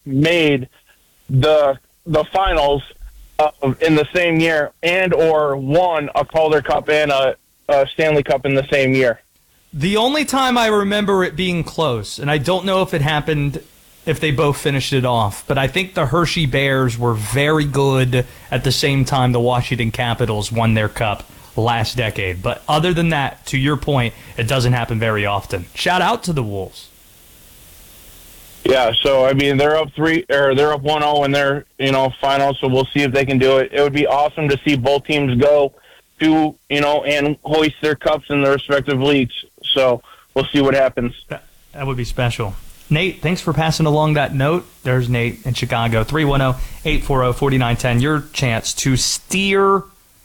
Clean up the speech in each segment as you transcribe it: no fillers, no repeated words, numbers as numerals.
made the finals in the same year and or won a Calder Cup and a Stanley Cup in the same year. The only time I remember it being close, and I don't know if it happened if they both finished it off, but I think the Hershey Bears were very good at the same time the Washington Capitals won their cup last decade. But other than that, to your point, it doesn't happen very often. Shout out to the Wolves. Yeah, so I mean they're up 1-0 in their final, so we'll see if they can do it. It would be awesome to see both teams go to and hoist their cups in their respective leagues. So we'll see what happens. That would be special. Nate, thanks for passing along that note. There's Nate in Chicago. 310-840-4910. Your chance to steer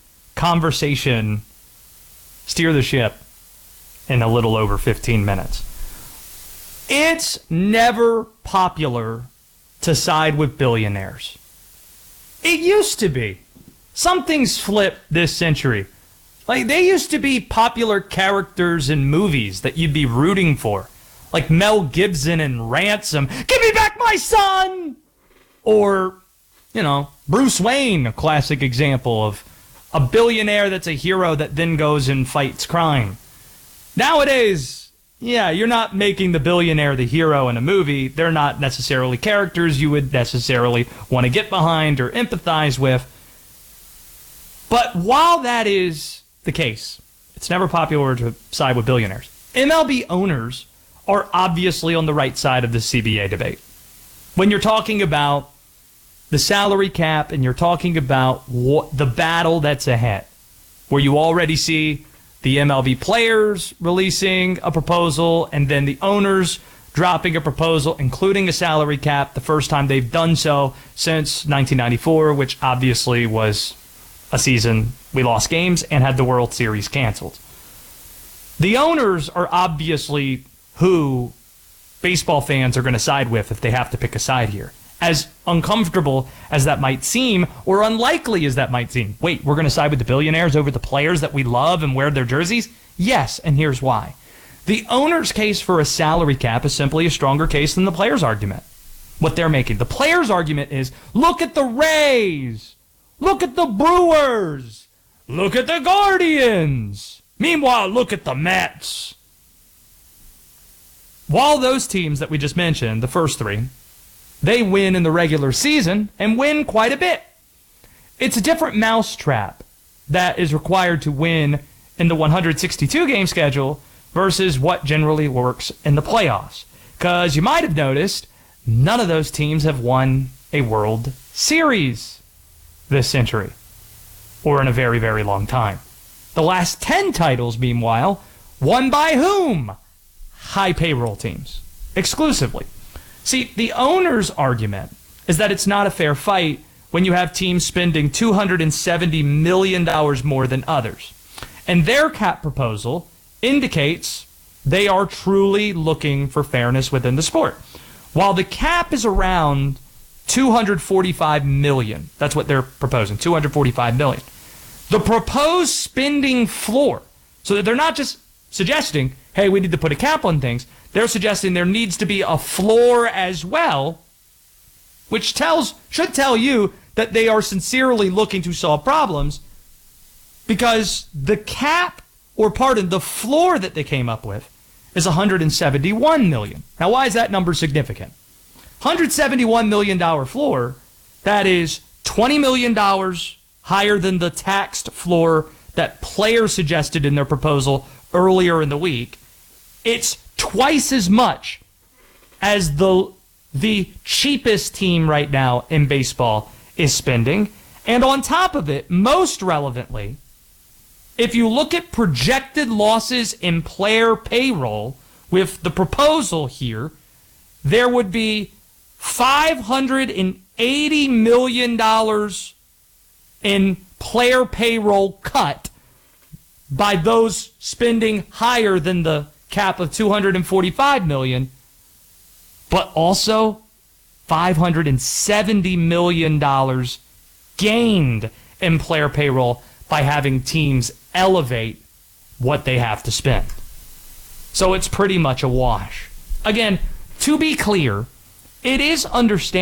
the ship in a little over 15 minutes. It's never popular to side with billionaires. It used to be. Something's flipped this century. Like, they used to be popular characters in movies that you'd be rooting for. Like Mel Gibson in Ransom. Give me back my son! Or, Bruce Wayne, a classic example of a billionaire that's a hero that then goes and fights crime. Nowadays, you're not making the billionaire the hero in a movie. They're not necessarily characters you would necessarily want to get behind or empathize with. But while that is the case, it's never popular to side with billionaires. MLB owners are obviously on the right side of the CBA debate. When you're talking about the salary cap and you're talking about the battle that's ahead, where you already see the MLB players releasing a proposal and then the owners dropping a proposal, including a salary cap, the first time they've done so since 1994, which obviously was a season we lost games and had the World Series canceled. The owners are obviously who baseball fans are going to side with if they have to pick a side here. As uncomfortable as that might seem, or unlikely as that might seem. Wait, we're going to side with the billionaires over the players that we love and wear their jerseys? Yes, and here's why. The owner's case for a salary cap is simply a stronger case than the player's argument. What they're making. The player's argument is, look at the Rays! Look at the Brewers! Look at the Guardians! Meanwhile, look at the Mets! While those teams that we just mentioned, the first three, they win in the regular season and win quite a bit. It's a different mousetrap that is required to win in the 162-game schedule versus what generally works in the playoffs. Because you might have noticed, none of those teams have won a World Series this century, or in a very, very long time. The last 10 titles, meanwhile, won by whom? High payroll teams, exclusively. See, the owner's argument is that it's not a fair fight when you have teams spending $270 million more than others. And their cap proposal indicates they are truly looking for fairness within the sport. While the cap is around $245 million, that's what they're proposing, $245 million. The proposed spending floor, so that they're not just suggesting, hey, we need to put a cap on things. They're suggesting there needs to be a floor as well, which should tell you that they are sincerely looking to solve problems, because the the floor that they came up with is $171 million. Now, why is that number significant? $171 million floor, that is $20 million higher than the taxed floor that players suggested in their proposal earlier in the week. It's twice as much as the cheapest team right now in baseball is spending. And on top of it, most relevantly, if you look at projected losses in player payroll with the proposal here, there would be $580 million in player payroll cut by those spending higher than the cap of $245 million, but also $570 million gained in player payroll by having teams elevate what they have to spend. So it's pretty much a wash. Again, to be clear, it is understandable